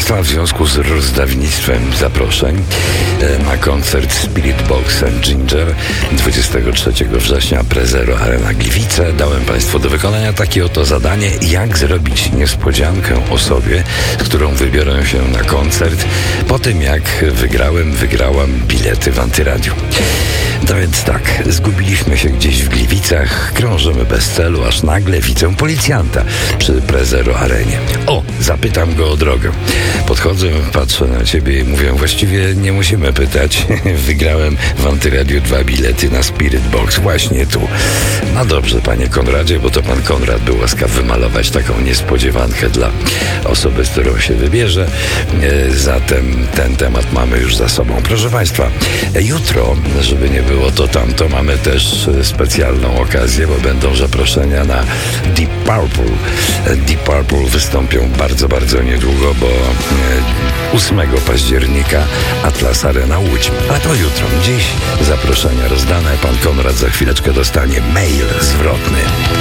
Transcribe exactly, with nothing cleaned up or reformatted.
Państwa, w związku z rozdawnictwem zaproszeń na koncert Spirit Box and Ginger dwudziestego trzeciego września Prezero Arena Gliwice dałem Państwu do wykonania takie oto zadanie, jak zrobić niespodziankę osobie, z którą wybiorę się na koncert po tym, jak wygrałem, wygrałam bilety w Antyradiu. No więc tak, zgubiliśmy się gdzieś w Gliwicach, krążymy bez celu, aż nagle widzę policjanta przy Prezero Arenie. O, zapytam go o drogę. Podchodzę, patrzę na ciebie i mówię, właściwie nie musimy pytać. Wygrałem w Antyradiu dwa bilety na Spirit Box właśnie tu. No dobrze, panie Konradzie, bo to pan Konrad był łaskaw wymalować taką niespodziewankę dla osoby, z którą się wybierze. Zatem ten temat mamy już za sobą. Proszę państwa, jutro, żeby nie było to tamto, mamy też specjalną okazję, bo będą zaproszenia na Deep Purple. Deep Purple wystąpią bardzo, bardzo niedługo, bo ósmego października Atlas Arena Łódź. A to jutro. Dziś zaproszenia rozdane. Pan Konrad za chwileczkę dostanie mail zwrotny.